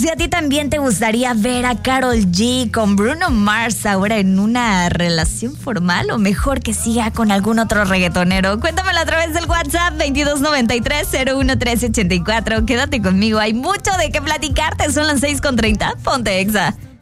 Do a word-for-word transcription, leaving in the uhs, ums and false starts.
si a ti también te gustaría ver a Karol G con Bruno Mars ahora en una relación formal o mejor que siga con algún otro reggaetonero. Cuéntamelo a través del WhatsApp veintidós noventa y tres cero uno trece ochenta y cuatro. Quédate conmigo, hay mucho de qué platicarte. Son las seis con treinta. Ponte Exa.